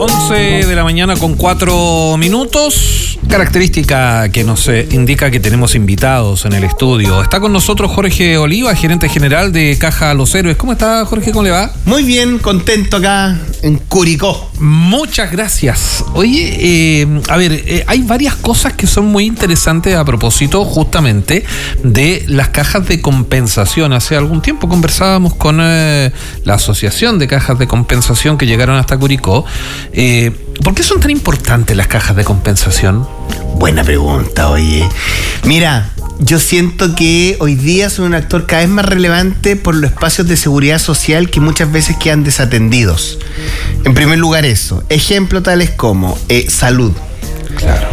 11 de la mañana con 4 minutos. Característica que nos indica que tenemos invitados en el estudio. Está con nosotros Jorge Oliva, gerente general de Caja Los Héroes. ¿Cómo está, Jorge? ¿Cómo le va? Muy bien, contento acá en Curicó. Muchas gracias. Oye, hay varias cosas que son muy interesantes a propósito justamente de las cajas de compensación. Hace algún tiempo conversábamos con la Asociación de Cajas de Compensación que llegaron hasta Curicó. ¿Por qué son tan importantes las cajas de compensación? Buena pregunta, oye. Mira, yo siento que hoy día son un actor cada vez más relevante por los espacios de seguridad social que muchas veces quedan desatendidos. En primer lugar eso. Ejemplos tales como salud. Claro.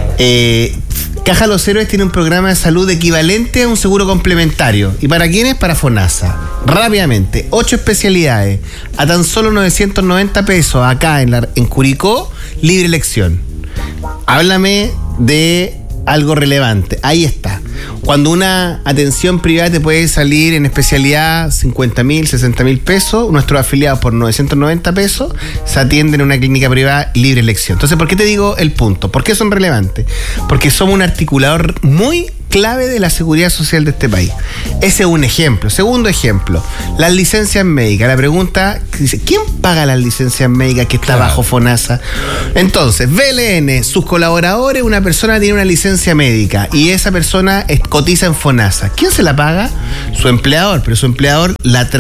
Caja Los Héroes tiene un programa de salud equivalente a un seguro complementario. ¿Y para quién es? Para FONASA. Rápidamente, 8 especialidades a tan solo 990 pesos acá en Curicó, libre elección. Háblame de algo relevante. Ahí está. Cuando una atención privada te puede salir en especialidad 50.000, 60.000 pesos, nuestros afiliados por 990 pesos se atienden en una clínica privada libre elección. Entonces, ¿por qué te digo el punto? ¿Por qué son relevantes? Porque somos un articulador muy clave de la seguridad social de este país. Ese es un ejemplo. Segundo ejemplo, las licencias médicas. La pregunta dice, ¿quién paga las licencias médicas que está bajo FONASA? Entonces, BLN, sus colaboradores, una persona tiene una licencia médica y esa persona cotiza en FONASA. ¿Quién se la paga? Su empleador, pero su empleador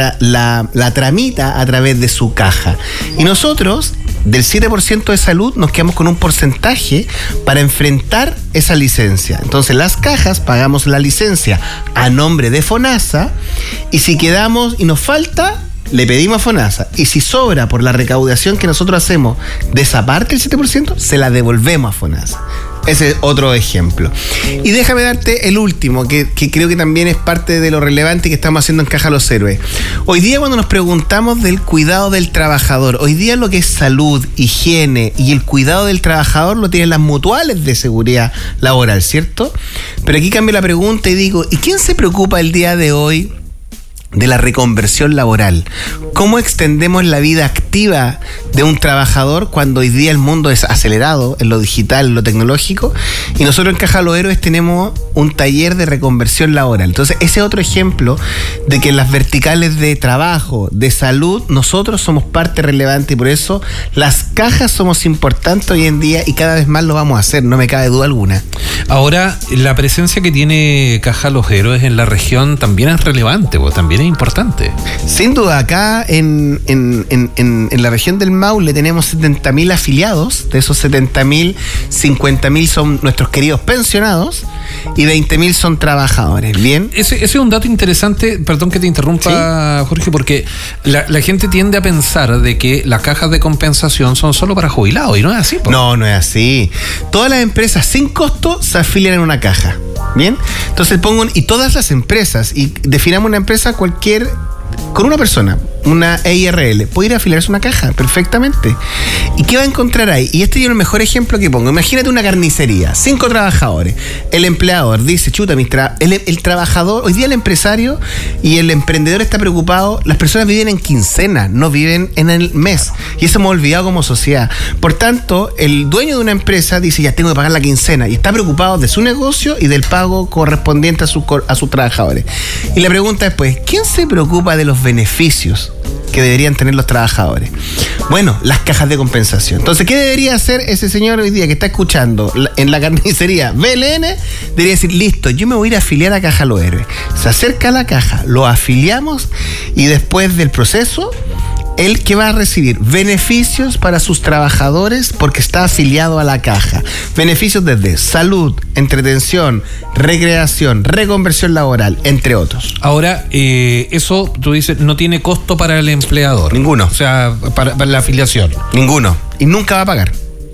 la tramita a través de su caja. Y nosotros, del 7% de salud, nos quedamos con un porcentaje para enfrentar esa licencia. Entonces, las cajas pagamos la licencia a nombre de FONASA y si quedamos y nos falta, le pedimos a FONASA. Y si sobra por la recaudación que nosotros hacemos de esa parte, el 7%, se la devolvemos a FONASA. Ese es otro ejemplo. Y déjame darte el último, que creo que también es parte de lo relevante que estamos haciendo en Caja Los Héroes. Hoy día cuando nos preguntamos del cuidado del trabajador, hoy día lo que es salud, higiene y el cuidado del trabajador lo tienen las mutuales de seguridad laboral, ¿cierto? Pero aquí cambio la pregunta y digo, ¿y quién se preocupa el día de hoy de la reconversión laboral? ¿Cómo extendemos la vida activa de un trabajador cuando hoy día el mundo es acelerado en lo digital, en lo tecnológico? Y nosotros en Caja Los Héroes tenemos un taller de reconversión laboral. Entonces, ese es otro ejemplo de que en las verticales de trabajo, de salud, nosotros somos parte relevante y por eso las cajas somos importantes hoy en día y cada vez más lo vamos a hacer, no me cabe duda alguna. Ahora, la presencia que tiene Caja Los Héroes en la región también es relevante, pues también es importante. Sin duda, acá en la región del Maule tenemos 70.000 afiliados. De esos 70.000, 50.000 son nuestros queridos pensionados y 20.000 son trabajadores. ¿Bien? Ese es un dato interesante, perdón que te interrumpa, ¿sí? Jorge, porque la gente tiende a pensar de que las cajas de compensación son solo para jubilados y no es así, ¿pues? No es así. Todas las empresas sin costo se afilian en una caja. ¿Bien? Entonces y todas las empresas, y definamos una empresa con una persona, una EIRL, puede ir a afiliarse a una caja perfectamente. ¿Y qué va a encontrar ahí? Y este es el mejor ejemplo que pongo. Imagínate una carnicería, 5 trabajadores. El empleador dice, chuta, el trabajador, hoy día el empresario y el emprendedor está preocupado. Las personas viven en quincena, no viven en el mes. Y eso hemos olvidado como sociedad. Por tanto, el dueño de una empresa dice, ya tengo que pagar la quincena. Y está preocupado de su negocio y del pago correspondiente a sus trabajadores. Y la pregunta es, pues, ¿quién se preocupa de los beneficios que deberían tener los trabajadores? Bueno, las cajas de compensación. Entonces, ¿qué debería hacer ese señor hoy día que está escuchando en la carnicería BLN? Debería decir, listo, yo me voy a ir a afiliar a Caja Los Héroes. Se acerca a la caja, lo afiliamos y después del proceso, él que va a recibir beneficios para sus trabajadores porque está afiliado a la caja. Beneficios desde salud, entretención, recreación, reconversión laboral, entre otros. Ahora, eso, tú dices, no tiene costo para el empleador. Ninguno. O sea, para la afiliación. Ninguno. Y nunca va a pagar.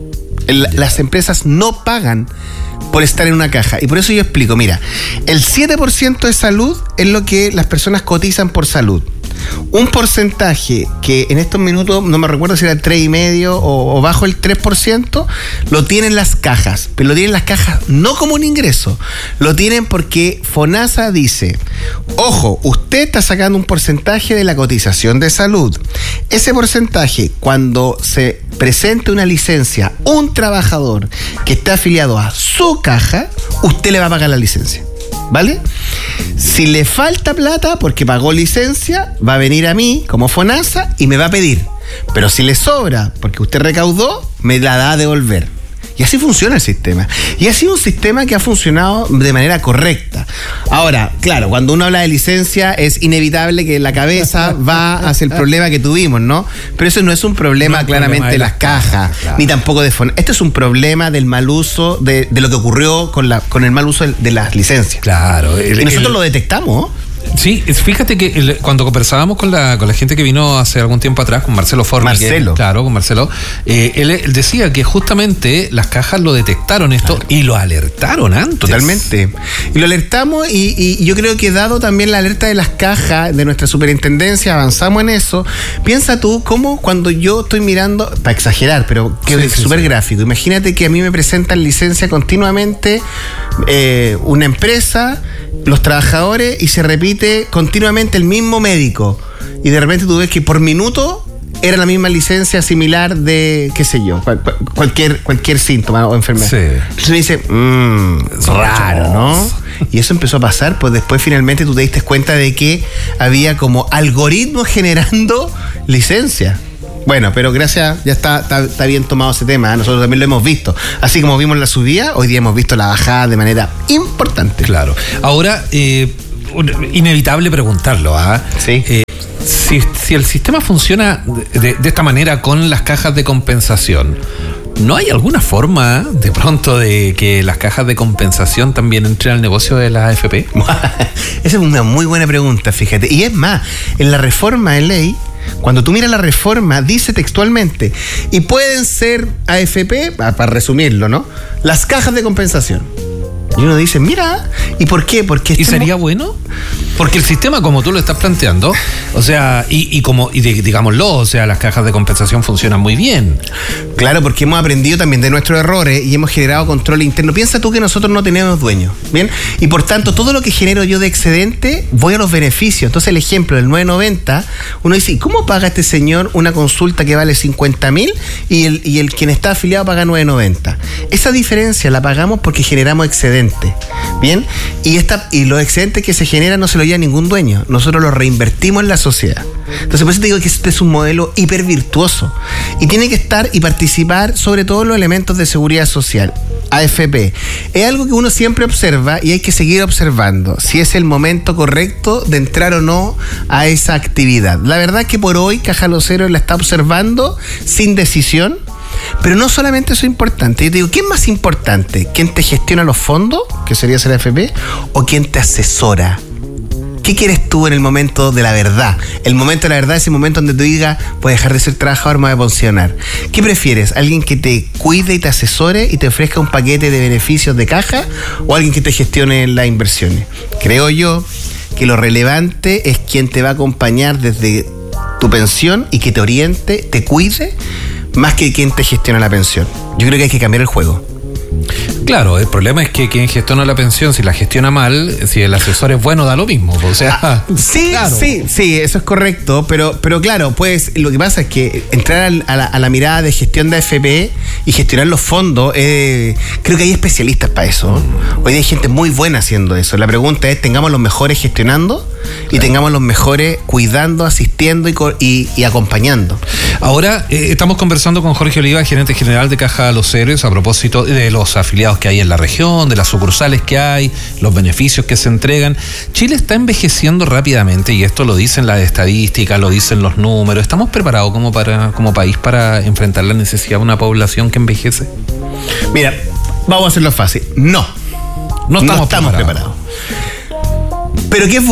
Las empresas no pagan por estar en una caja. Y por eso yo explico, mira, el 7% de salud es lo que las personas cotizan por salud. Un porcentaje que en estos minutos, no me recuerdo si era el 3,5% o bajo el 3%, lo tienen las cajas. Pero lo tienen las cajas no como un ingreso, lo tienen porque FONASA dice, ojo, usted está sacando un porcentaje de la cotización de salud. Ese porcentaje, cuando se presente una licencia un trabajador que está afiliado a su caja, usted le va a pagar la licencia, ¿vale? Si le falta plata porque pagó licencia, va a venir a mí como FONASA y me va a pedir. Pero si le sobra porque usted recaudó, me la da a devolver. Y así funciona el sistema. Y ha sido un sistema que ha funcionado de manera correcta. Ahora, claro, cuando uno habla de licencia es inevitable que la cabeza va hacia el problema que tuvimos, ¿no? Pero eso no es un problema no claramente de las cajas, claro, ni tampoco de FONASA. Esto es un problema del mal uso, de lo que ocurrió con el mal uso de las licencias. Claro. Y nosotros lo detectamos. Sí, fíjate que cuando conversábamos con la gente que vino hace algún tiempo atrás, con Marcelo Forni, con Marcelo, él decía que justamente las cajas lo detectaron esto, claro, y lo alertaron antes. Totalmente. Y lo alertamos y yo creo que dado también la alerta de las cajas de nuestra superintendencia, avanzamos en eso. Piensa tú cómo cuando yo estoy mirando, para exagerar, pero que es súper gráfico, imagínate que a mí me presentan licencia continuamente una empresa, los trabajadores, y se repite continuamente el mismo médico, y de repente tú ves que por minuto era la misma licencia similar de, qué sé yo, cualquier síntoma o enfermedad. Sí. Entonces me dice, raro, ¿no? Y eso empezó a pasar, pues después finalmente tú te diste cuenta de que había como algoritmos generando licencia. Bueno, pero gracias, ya está bien tomado ese tema, ¿eh? Nosotros también lo hemos visto. Así como vimos la subida, hoy día hemos visto la bajada de manera importante. Claro. Ahora, inevitable preguntarlo, ¿ah? Sí. Si el sistema funciona de esta manera con las cajas de compensación, ¿no hay alguna forma de pronto de que las cajas de compensación también entren al negocio de la AFP? Esa es una muy buena pregunta, fíjate. Y es más, en la reforma de ley, cuando tú miras la reforma, dice textualmente, y pueden ser AFP, para resumirlo, ¿no?, las cajas de compensación. Y uno dice, mira, ¿y por qué? Porque ¿y sería bueno? Porque el sistema, como tú lo estás planteando, o sea, digámoslo, o sea, las cajas de compensación funcionan muy bien. Claro, porque hemos aprendido también de nuestros errores y hemos generado control interno. Piensa tú que nosotros no tenemos dueños, ¿bien? Y por tanto, todo lo que genero yo de excedente, voy a los beneficios. Entonces, el ejemplo del 990, uno dice, ¿y cómo paga este señor una consulta que vale 50.000 y el quien está afiliado paga 990? Esa diferencia la pagamos porque generamos excedente. Bien, y los excedentes que se generan no se los lleva ningún dueño, nosotros los reinvertimos en la sociedad. Entonces por eso te digo que este es un modelo hiper virtuoso y tiene que estar y participar sobre todo los elementos de seguridad social. AFP es algo que uno siempre observa y hay que seguir observando si es el momento correcto de entrar o no a esa actividad. La verdad es que por hoy Caja Los Héroes la está observando sin decisión. Pero no solamente eso es importante. Yo te digo, ¿qué es más importante? ¿Quién te gestiona los fondos, que sería ser AFP, o quién te asesora? ¿Qué quieres tú en el momento de la verdad? El momento de la verdad es el momento donde tú digas, puedes dejar de ser trabajador, me voy a pensionar. ¿Qué prefieres? ¿Alguien que te cuide y te asesore y te ofrezca un paquete de beneficios de caja, o alguien que te gestione las inversiones? Creo yo que lo relevante es quien te va a acompañar desde tu pensión y que te oriente, te cuide, más que quien te gestiona la pensión. Yo creo que hay que cambiar el juego. Claro, el problema es que quien gestiona la pensión, si la gestiona mal, si el asesor es bueno, da lo mismo. O sea, sí, claro. Sí, eso es correcto, pero claro, pues lo que pasa es que entrar a la mirada de gestión de AFP y gestionar los fondos, creo que hay especialistas para eso. Hoy hay gente muy buena haciendo eso. La pregunta es, tengamos los mejores gestionando y tengamos los mejores cuidando, asistiendo y acompañando. Ahora estamos conversando con Jorge Oliva, gerente general de Caja Los Héroes, a propósito de los afiliados que hay en la región, de las sucursales que hay, los beneficios que se entregan. Chile está envejeciendo rápidamente y esto lo dicen las estadísticas, lo dicen los números. ¿Estamos preparados como país para enfrentar la necesidad de una población que envejece? Mira, vamos a hacerlo fácil. No estamos preparados. Pero ¿qué es